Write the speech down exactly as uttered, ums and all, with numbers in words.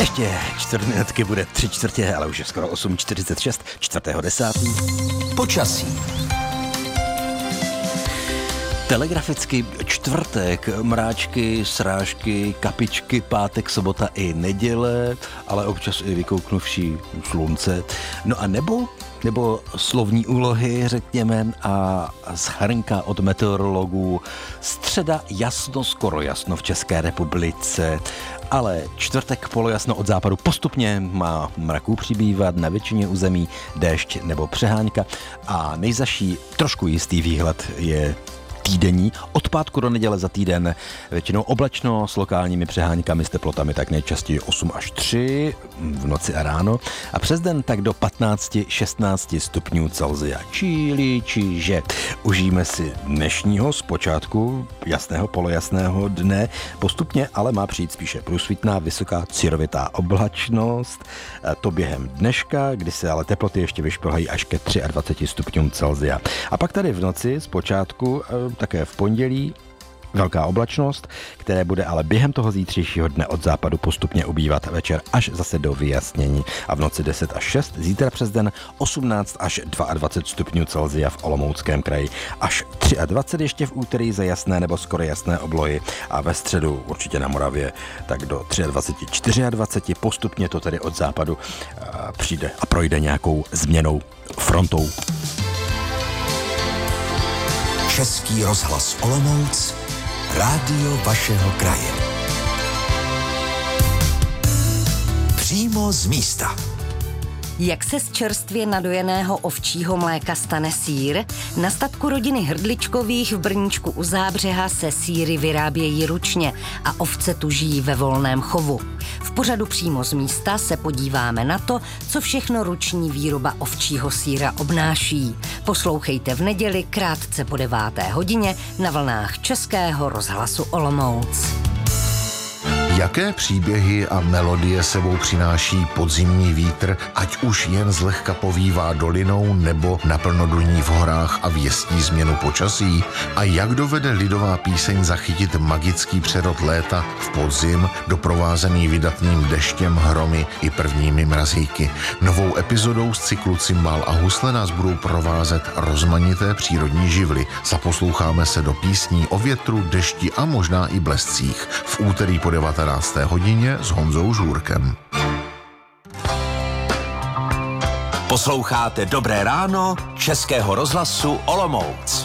Ještě čtvrt minutky bude tři čtvrtě, ale už je skoro osm čtyřicet šest, čtvrtého desátého Počasí. Telegraficky čtvrtek, mráčky, srážky, kapičky, pátek, sobota i neděle, ale občas i vykouknuvší slunce. No a nebo, nebo slovní úlohy, řekněme, a shrnka od meteorologů. Středa jasno, skoro jasno v České republice, ale čtvrtek polojasno od západu postupně má mraků přibývat, na většině území déšť nebo přehánka a nejzaší trošku jistý výhled je týdenní. Od pátku do neděle za týden většinou oblačno s lokálními přeháňkami s teplotami tak nejčastěji osm až tři v noci a ráno a přes den tak do patnáct šestnáct stupňů Celsia. Čili, čiže užijeme si dnešního zpočátku jasného polojasného dne. Postupně ale má přijít spíše průsvitná, vysoká cirovitá oblačnost. To během dneška, kdy se ale teploty ještě vyšplhají až ke dvaceti třem stupňům Celsia. A pak tady v noci zpočátku také v pondělí velká oblačnost, které bude ale během toho zítřejšího dne od západu postupně ubývat večer až zase do vyjasnění a v noci deset až šest, zítra přes den osmnáct až dvacet dva stupňů Celsia v Olomouckém kraji, až dvacet tři ještě v úterý za jasné nebo skoro jasné oblohy a ve středu určitě na Moravě tak do dvacet tři, dvacet čtyři, postupně to tedy od západu přijde a projde nějakou změnou frontou. Český rozhlas Olomouc, rádio vašeho kraje. Přímo z místa. Jak se z čerstvě nadojeného ovčího mléka stane sýr? Na statku rodiny Hrdličkových v Brníčku u Zábřeha se sýry vyrábějí ručně a ovce tu žijí ve volném chovu. V pořadu Přímo z místa se podíváme na to, co všechno ruční výroba ovčího sýra obnáší. Poslouchejte v neděli krátce po deváté hodině na vlnách Českého rozhlasu Olomouc. Jaké příběhy a melodie sebou přináší podzimní vítr, ať už jen zlehka povívá dolinou nebo naplno duní v horách a věstí změnu počasí? A jak dovede lidová píseň zachytit magický přerod léta v podzim, doprovázený vydatným deštěm, hromy i prvními mrazíky? Novou epizodou z cyklu Cymbál a husle nás budou provázet rozmanité přírodní živly. Zaposloucháme se do písní o větru, dešti a možná i blescích. V úterý po devatenácté hodině s Honzou Žůrkem. Posloucháte Dobré ráno Českého rozhlasu Olomouc.